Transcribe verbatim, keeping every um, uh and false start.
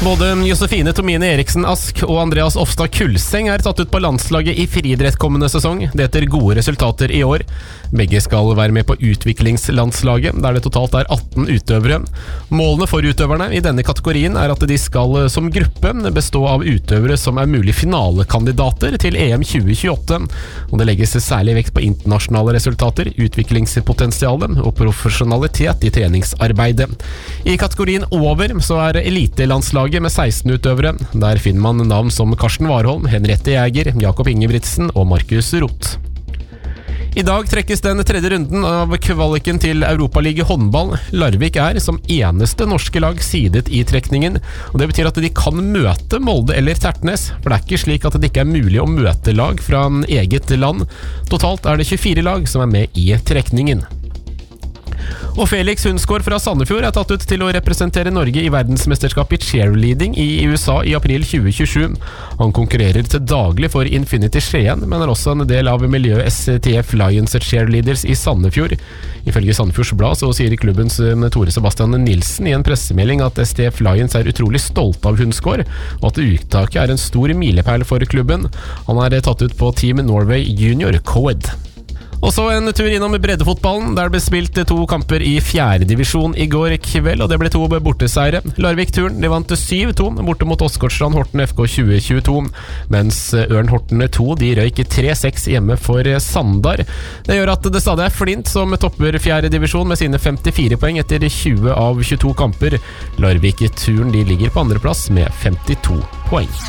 Både Josefine Tomine Eriksen Ask og Andreas Ofstad Kulseng er tatt ut på landslaget i friidrett kommende sesong. Det etter gode resultater i år. Begge skal være med på utviklingslandslaget, der det totalt er atten utøvere. Målene for utøverne i denne kategorien er at de skal som gruppe bestå av utøvere som er mulig finalekandidater til E M tjue tjueåtte. Og det legges særlig vekt på internasjonale resultater, utviklingspotensialet og profesjonalitet i treningsarbeidet. I kategorien over så er elitelandslaget med seksten utøvere. Der finner man navn som Karsten Warholm, Henriette Jæger, Jakob Ingebrigtsen og Markus Roth. I dag trekkes den tredje runden av kvaliken til Europaliga håndball. Larvik er som eneste norske lag sidet i trekningen, og det betyr at de kan møte Molde eller Tertnes, for det er ikke slik at det ikke er mulig å møte lag fra eget land. Totalt er det tjuefire lag som er med i trekningen. Og Felix Hundsgaard fra Sandefjord er tatt ut til å representere Norge i verdensmesterskapet i cheerleading i U S A i april tjue tjuesju. Han konkurrerer til daglig for Infinity Skien, men er også en del av miljøet S T F Lions Cheerleaders i Sandefjord. Ifølge Sandefjords Blad så sier klubbens Tore Sebastian Nilsen i en pressemelding at S T F Lions er utrolig stolt av Hundsgaard, og at uttaket er en stor milepæl for klubben. Han er tatt ut på Team Norway Junior Coed. Og så en tur innom breddefotballen, der det ble spilt to kamper i fjerde divisjon i går kveld, og det ble to borteseiere. Larvik-turen, de vant syv to borte mot Åsgårdstrand Horten F K tjue tjueto, mens Ørn Horten to, de røyk tre seks hjemme for Sandar. Det gjør at det stadig er Flint som topper fjerde divisjon med sine femtifire poeng etter tjue av tjueto kamper. Larvik-turen, de ligger på andre plass med femtito poeng.